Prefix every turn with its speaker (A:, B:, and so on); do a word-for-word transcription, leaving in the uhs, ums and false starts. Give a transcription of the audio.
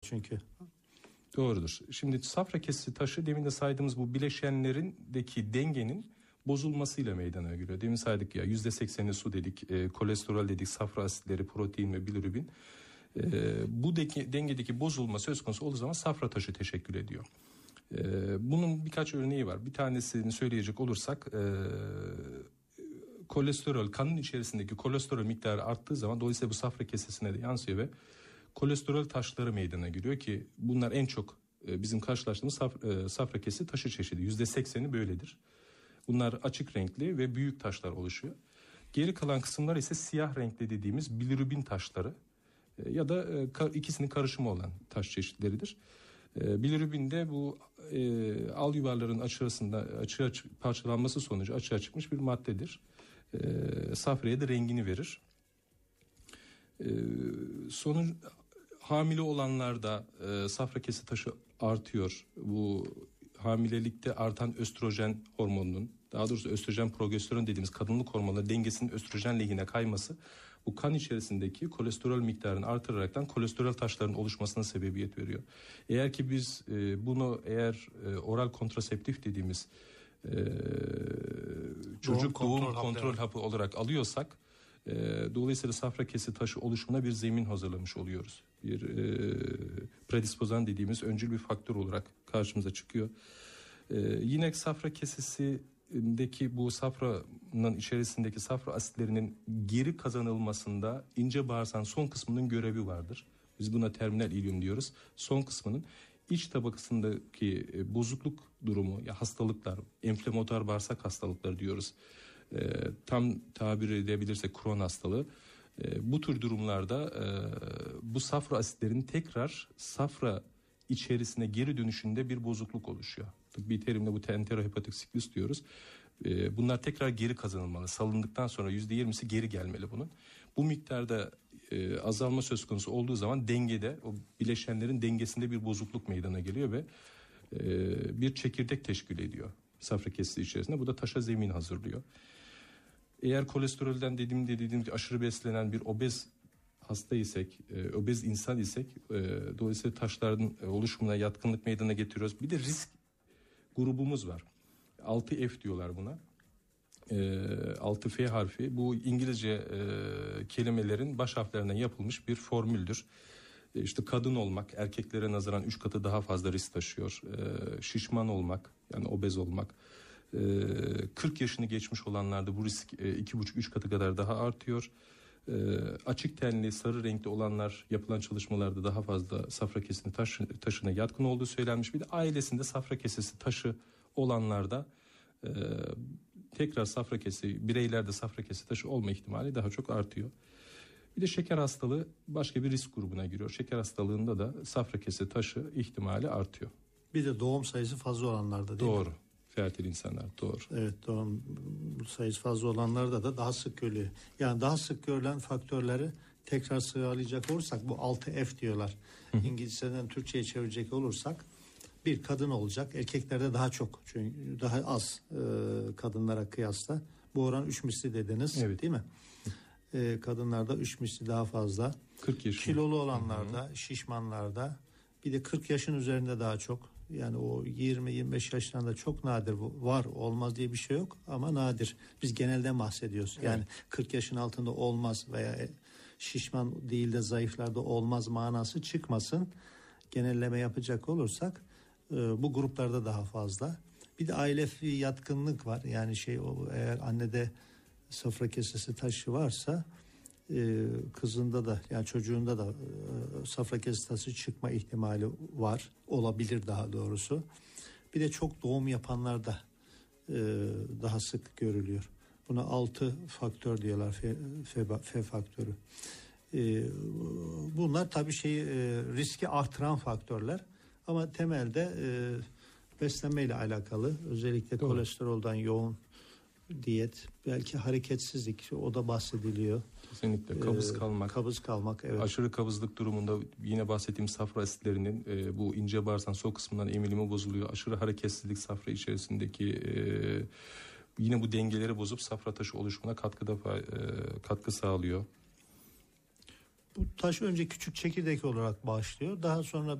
A: çünkü.
B: Doğrudur. Şimdi safra kesesi taşı demin de saydığımız bu bileşenlerindeki dengenin bozulmasıyla meydana geliyor. Demin saydık ya yüzde sekseni su dedik, e, kolesterol dedik, safra asitleri, protein ve bilirubin. E, bu deki, dengedeki bozulma söz konusu olduğu zaman safra taşı teşekkül ediyor. E, bunun birkaç örneği var. Bir tanesini söyleyecek olursak e, kolesterol, kanın içerisindeki kolesterol miktarı arttığı zaman dolayısıyla bu safra kesesine de yansıyor ve kolesterol taşları meydana geliyor ki bunlar en çok e, bizim karşılaştığımız saf, e, safra kesesi taşı çeşidi. yüzde sekseni böyledir. Bunlar açık renkli ve büyük taşlar oluşuyor. Geri kalan kısımlar ise siyah renkli dediğimiz bilirubin taşları e, ya da e, ka, ikisinin karışımı olan taş çeşitleridir. E, bilirubin de bu e, al yuvarların açısında açığa parçalanması sonucu açığa çıkmış bir maddedir. E, safraya da rengini verir. E, sonuç hamile olanlarda e, safra kesesi taşı artıyor. Bu hamilelikte artan östrojen hormonunun, daha doğrusu östrojen progesteron dediğimiz kadınlık hormonları dengesinin östrojen lehine kayması bu kan içerisindeki kolesterol miktarını artıraraktan kolesterol taşlarının oluşmasına sebebiyet veriyor. Eğer ki biz e, bunu eğer e, oral kontraseptif dediğimiz e, çocuk doğum, doğum kontrol, kontrol hapı, hapı olarak alıyorsak e, dolayısıyla safra kesesi taşı oluşumuna bir zemin hazırlamış oluyoruz. Bir e, predispozan dediğimiz öncül bir faktör olarak karşımıza çıkıyor. E, yine safra kesesindeki bu safranın içerisindeki safra asitlerinin geri kazanılmasında ince bağırsağın son kısmının görevi vardır. Biz buna terminal ilyum diyoruz. Son kısmının iç tabakasındaki e, bozukluk durumu ya hastalıklar, enflamatuar bağırsak hastalıkları diyoruz. E, tam tabir edebilirsek Crohn hastalığı. E, bu tür durumlarda e, bu safra asitlerin tekrar safra içerisine geri dönüşünde bir bozukluk oluşuyor. Bir terimle bu enterohepatik siklus diyoruz. E, bunlar tekrar geri kazanılmalı. Salındıktan sonra yüzde yirmisi geri gelmeli bunun. Bu miktarda e, azalma söz konusu olduğu zaman dengede, o bileşenlerin dengesinde bir bozukluk meydana geliyor ve e, bir çekirdek teşkil ediyor safra kesesi içerisinde. Bu da taşa zemin hazırlıyor. Eğer kolesterolden dediğim dediğim aşırı beslenen bir obez hasta isek, e, obez insan isek e, dolayısıyla taşların e, oluşumuna yatkınlık meydana getiriyoruz. Bir de risk grubumuz var. altı F diyorlar buna. E, altı F harfi bu İngilizce e, kelimelerin baş harflerinden yapılmış bir formüldür. E, işte kadın olmak erkeklere nazaran üç katı daha fazla risk taşıyor. E, şişman olmak yani obez olmak. kırk yaşını geçmiş olanlarda bu risk iki buçuk üç katı kadar daha artıyor. Açık tenli, sarı renkli olanlar yapılan çalışmalarda daha fazla safra kesesi taş, taşına yatkın olduğu söylenmiş. Bir de ailesinde safra kesesi taşı olanlarda e, tekrar safra kesesi, bireylerde safra kesesi taşı olma ihtimali daha çok artıyor. Bir de şeker hastalığı başka bir risk grubuna giriyor. Şeker hastalığında da safra kesesi taşı ihtimali artıyor.
A: Bir de doğum sayısı fazla olanlarda değil
B: Doğru.
A: mi?
B: Fertil insanlar doğru.
A: Evet, doğum sayısı fazla olanlarda da daha sık görülüyor. Yani daha sık görülen faktörleri tekrar sıralayacak olursak bu altı F diyorlar. Hı hı. İngilizceden Türkçe'ye çevirecek olursak bir kadın olacak. Erkeklerde daha çok çünkü daha az e, kadınlara kıyasla. Bu oran üç misli dediniz evet. Değil mi? E, kadınlarda üç misli daha fazla.
B: kırk yaş.
A: Kilolu olanlarda, hı hı. şişmanlarda bir de kırk yaşın üzerinde daha çok. Yani o yirmi yirmi beş yaşlarında çok nadir bu. Var olmaz diye bir şey yok ama nadir. Biz genelden bahsediyoruz. Evet. Yani kırk yaşın altında olmaz veya şişman değil de zayıflarda olmaz manası çıkmasın. Genelleme yapacak olursak bu gruplarda daha fazla. Bir de ailevi yatkınlık var. Yani şey o eğer annede safra kesesi taşı varsa Ee, kızında da yani çocuğunda da e, safra kesesi taşı çıkma ihtimali var, olabilir daha doğrusu. Bir de çok doğum yapanlarda e, daha sık görülüyor. Buna altı faktör diyorlar, F, F, F faktörü. E, bunlar tabii şeyi e, riski artıran faktörler ama temelde e, beslenmeyle alakalı, özellikle Doğru. kolesteroldan yoğun diyet, belki hareketsizlik, o da bahsediliyor.
B: Kesinlikle kabız kalmak.
A: Ee, kabız kalmak, evet.
B: Aşırı kabızlık durumunda yine bahsettiğim safra asitlerinin e, bu ince bağırsağın sol kısmından emilimi bozuluyor. Aşırı hareketsizlik safra içerisindeki e, yine bu dengeleri bozup safra taşı oluşumuna katkıda e, katkı sağlıyor.
A: Bu taş önce küçük çekirdek olarak başlıyor. Daha sonra